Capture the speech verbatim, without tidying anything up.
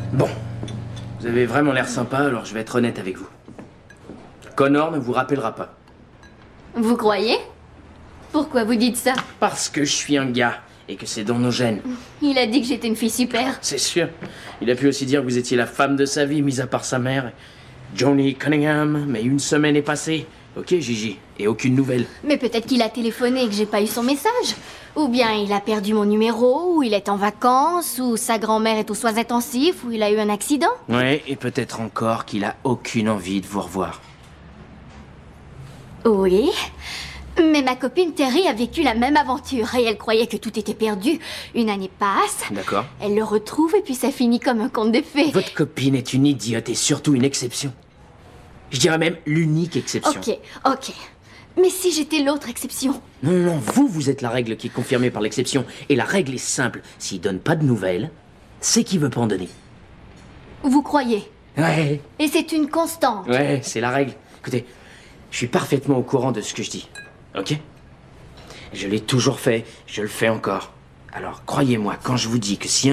Bon, vous avez vraiment l'air sympa, alors je vais être honnête avec vous. Connor ne vous rappellera pas. Vous croyez? Pourquoi vous dites ça? Parce que je suis un gars, et que c'est dans nos gènes. Il a dit que j'étais une fille super. C'est sûr. Il a pu aussi dire que vous étiez la femme de sa vie, mis à part sa mère. Johnny Cunningham, mais une semaine est passée. Ok, Gigi, et aucune nouvelle. Mais peut-être qu'il a téléphoné et que j'ai pas eu son message. Ou bien il a perdu mon numéro, ou il est en vacances, ou sa grand-mère est aux soins intensifs, ou il a eu un accident. Ouais, et peut-être encore qu'il a aucune envie de vous revoir. Oui, mais ma copine Terry a vécu la même aventure et elle croyait que tout était perdu. Une année passe, D'accord. elle le retrouve et puis ça finit comme un conte de fées. Votre copine est une idiote et surtout une exception. Je dirais même l'unique exception. Ok, ok. Mais si j'étais l'autre exception? Non, non, non, vous, vous êtes la règle qui est confirmée par l'exception. Et la règle est simple. S'il donne pas de nouvelles, c'est qu'il veut pas en donner. Vous croyez? Ouais, Et c'est une constante. ouais, c'est la règle. Écoutez, je suis parfaitement au courant de ce que je dis. Ok? Je l'ai toujours fait, je le fais encore. Alors, croyez-moi, quand je vous dis que si